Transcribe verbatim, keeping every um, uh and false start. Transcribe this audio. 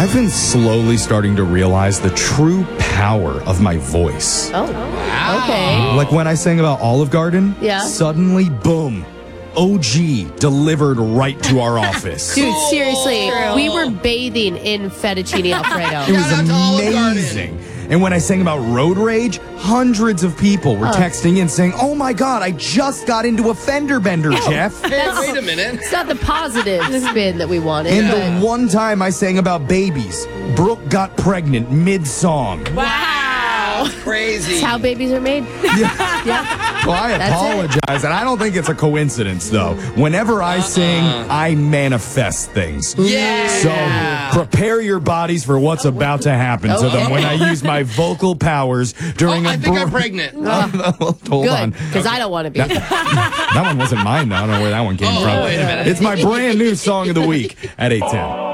I've been slowly starting to realize the true power of my voice. Oh, wow. Okay. Like when I sang about Olive Garden, yeah. suddenly, boom, O G delivered right to our office. Dude, seriously, we were bathing in fettuccine Alfredo. It was amazing. And when I sang about road rage, hundreds of people were Oh. texting in saying, oh my God, I just got into a fender bender, Jeff. Hey, wait a minute. It's not the positive spin that we wanted. And but- the one time I sang about babies, Brooke got pregnant mid-song. Wow. Crazy. That's how babies are made. Yeah. yeah. Well, I That's apologize, and I don't think it's a coincidence, though. Whenever I sing, I manifest things. Yeah. So prepare your bodies for what's about to happen so that when I use my vocal powers during Oh, a I think br- I'm pregnant. Hold on. Good, because I don't want to be. That one wasn't mine, though. I don't know where that one came Oh, from. wait a minute. It's my brand new song of the week at eight ten.